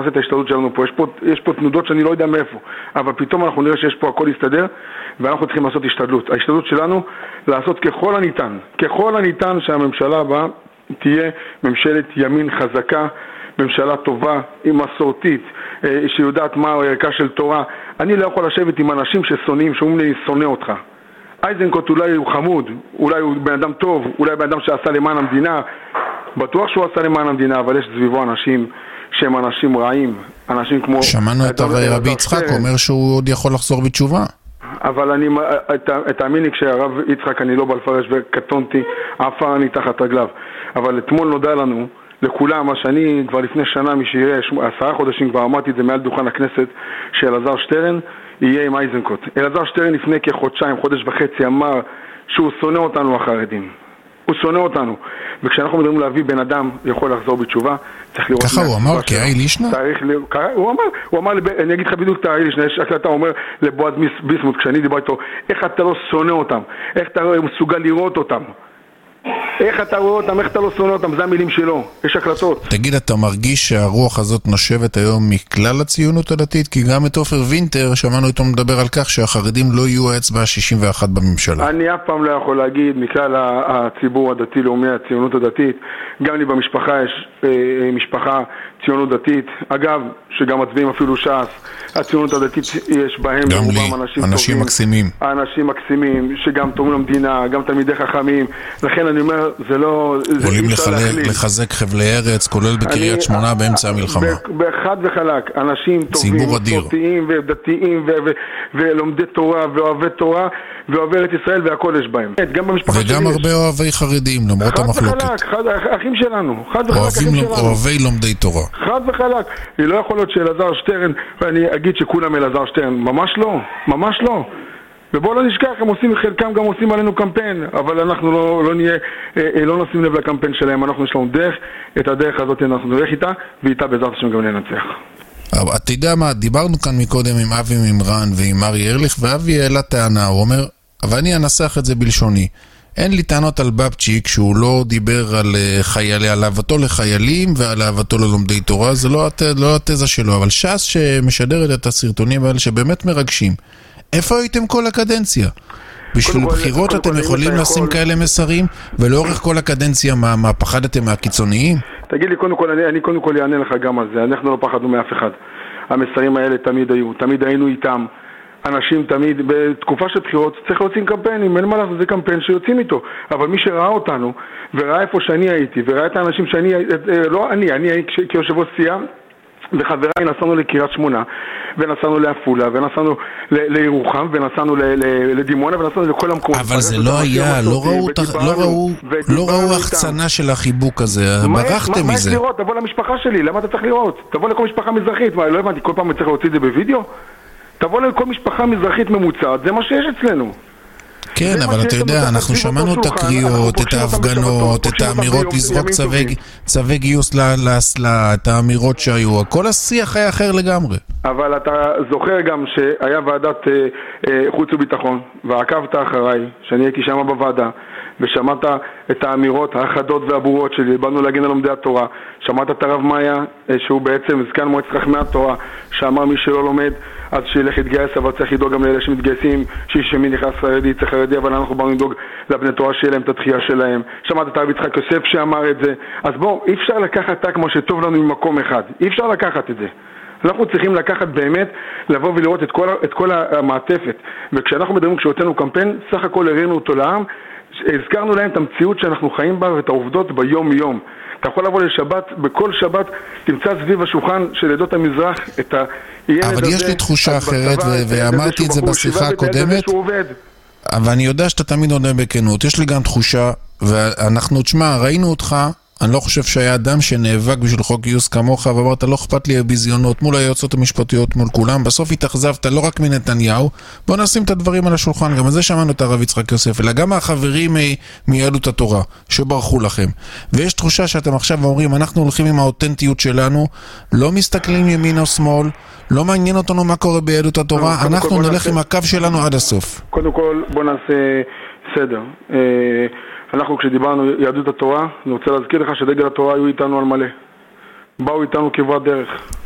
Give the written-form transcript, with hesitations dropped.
נעשה את ההשתדלות שלנו פה. יש פה תנודות שאני לא יודע מאיפה, אבל פתאום אנחנו נראה שיש פה הכל יסתדר, ואנחנו צריכים לעשות השתדלות. ההשתדלות שלנו לעשות ככל הניתן שהממשלה הבאה תהיה ממשלת ימין חזקה, ממשלה טובה, עם מסורתית, שיודעת מה הערכה של תורה. אני לא יכול לשבת עם אנשים ששונאים, שאומרים לי, שונא אותך. איזנקוט אולי הוא חמוד, אולי הוא בן אדם טוב, אולי בן אדם שעשה למען המדינה, בטוח שהוא עשה למען המדינה, אבל יש סביבו אנשים שהם אנשים רעים, אנשים כמו... שמענו את רבי יצחק, אומר שהוא עוד יכול לחזור בתשובה. אבל אני, תאמין לי, כשהרב יצחק אני לא בא לפרש וקטונתי, עפר אני תחת רגליו. אבל אתמול נודע לנו, לכולם, מה שאני כבר לפני שנה, מי שיהיה 10 חודשים, כבר אמרתי את זה מעל דוכן הכנסת, שאלעזר שטרן יהיה עם איזנקוט. אלעזר שטרן לפני כחודשיים, חודש וחצי, אמר שהוא שונא אותנו החרדים. הוא שונא אותנו. וכשאנחנו מדברים להביא בן אדם יכול לחזור בתשובה, צריך לראות... ככה הוא אמר, כאי לישנה? הוא אמר, אני אגיד לך בדיוק את האי לישנה, יש הקלטה, הוא אומר לבועז ביסמוט, כשאני דיבר איתו, איך אתה לא שונא אותם? איך אתה לא מסוגל לראות אותם? איך אתה רואה אותם, איך אתה לא שונא אותם, זה המילים שלו, יש הקלטות. תגיד, אתה מרגיש שהרוח הזאת נושבת היום מכלל הציונות הדתית? כי גם את עופר וינטר, שמענו איתו מדבר על כך שהחרדים לא יהיו האצבע ה-61 בממשלה. אני אף פעם לא יכול להגיד מכלל הציבור הדתי-לאומי, הציונות הדתית, גם לי במשפחה יש משפחה ציונות דתית, אגב, שגם מצביעים אפילו ש"ס, הציונות הדתית יש בהם גם לי, אנשים מקסימים. אנשים מקסימים, שגם תורמים למדינה, גם תלמידי חכמים, לכן אני אומר, זה לא... עולים לחזק חבלי ארץ, כולל בקריית שמונה באמצע המלחמה. באחד וחלק, אנשים טובים, מסורתיים ודתיים ולומדי תורה ואוהבי תורה ואוהבי ארץ ישראל והכל יש בהם. גם במשפחה שלי יש. וגם הרבה אוהבי חרדים, למרות המחלוקת. חד וחלק, אחים שלנו. אוהבי לומדי תורה. חד וחלק. לא יכול להיות שאלעזר שטרן, ואני אגיד שכולם אלעזר שטרן. ממש לא, ממש לא. ובואו לא נשכח, הם עושים, חלקם גם עושים עלינו קמפיין, אבל אנחנו לא נשים לב לקמפיין שלהם, אנחנו יש לנו דרך, את הדרך הזאת אנחנו נלך איתה, ואיתה בעזרת השם גם ננצח. אתה יודע מה, דיברנו כאן מקודם עם אבי מימרן ועם ארי ארליך, ואבי העלה טענה, הוא אומר, אבל אני אנסח את זה בלשוני. אין לי טענות על בבצ'יק שהוא לא דיבר על אהבתו לחיילים ועל אהבתו ללומדי תורה, זה לא התזה שלו, אבל ש"ס שמשדרת את הסרטונים האלה שבאמת מרגשים. איפה הייתם כל הקדנציה? בשביל בחירות אתם יכולים לשים כאלה מסרים, ולאורך כל הקדנציה מה פחדתם מהקיצוניים? תגיד לי, אני קודם כל יענה לך גם על זה, אנחנו לא פחדנו מאף אחד. המסרים האלה תמיד היינו איתם. אנשים תמיד, בתקופה של בחירות צריך להוציא קמפיינים, אין מה לעשות, זה קמפיין שיוצאים איתו. אבל מי שראה אותנו, וראה איפה שאני הייתי, וראה את האנשים שאני, לא אני כיושב ראש סיעה, וחבריי נסענו לקריית שמונה, ונסענו לעפולה, ונסענו לירוחם, ונסענו לדימונה, ונסענו לכל המקומות. אבל זה לא היה, לא ראו החצנה של החיבוק הזה, ברחתם מה מזה. יש לראות? תבוא למשפחה שלי, למה אתה צריך לראות? תבוא לכל משפחה מזרחית, לא הבנתי, כל פעם צריך להוציא את זה בווידאו? תבוא לכל משפחה מזרחית ממוצעת, זה מה שיש אצלנו. כן, אבל אתה יודע, אנחנו שמענו את הקריאות, את ההפגנות, את האמירות לזרוק צווי גיוס, את האמירות שהיו, כל השיח היה אחר לגמרי. אבל אתה זוכר גם שהיה ועדת חוץ וביטחון, ועקבת אחריי, שאני הייתי שם בוועדה, ושמעת את האמירות החדות והברורות שלי, באנו להגן על לומדי התורה, שמעת את הרב מאיה, שהוא בעצם זקן מועצת חכמי התורה, שאמר מי שלא לומד, אז שילך להתגייס, אבל צריך לדאוג גם לאלה שמתגייסים, שמי נכנס חרדי, צריך חרדי, אבל אנחנו באנו לדאוג לבני תורה שיהיה להם את התחייה שלהם. שמעת את הרב יצחק יוסף שאמר את זה. אז בואו, אי אפשר לקחת כמו שטוב לנו ממקום אחד. אי אפשר לקחת את זה. אנחנו צריכים לקחת באמת, לבוא ולראות את כל המעטפת. וכשאנחנו מדברים, כשהוצאנו קמפיין, סך הכל הראינו אותו לעם, הזכרנו להם את המציאות שאנחנו חיים בה ואת העובדות ביום יום. אתה יכול לבוא לשבת, בכל שבת תמצא סביב השולחן של עדות המזרח את הילד הזה. אבל יש לי תחושה אחרת, ואמרתי את זה בשיחה הקודמת, אבל אני יודע שאתה תמיד עונה בכנות. יש לי גם תחושה, ואנחנו, תשמע, ראינו אותך, אני לא חושב שהיה אדם שנאבק בשביל חוק גיוס כמוך, ואמרת, לא אכפת לי הביזיונות מול היועצות המשפטיות, מול כולם. בסוף התאכזבת לא רק מנתניהו, בוא נשים את הדברים על השולחן. גם על זה שמענו את הרב יצחק יוסף, אלא גם החברים מיהדות התורה, שברחו לכם. ויש תחושה שאתם עכשיו אומרים, אנחנו הולכים עם האותנטיות שלנו, לא מסתכלים ימין או שמאל, לא מעניין אותנו מה קורה ביהדות התורה, אנחנו נלך עם הקו שלנו עד הסוף. קודם כל, בוא נעשה סדר. אנחנו כשדיברנו יהדות התורה, אני רוצה להזכיר לך שדגל התורה היו איתנו על מלא. באו איתנו כברת דרך.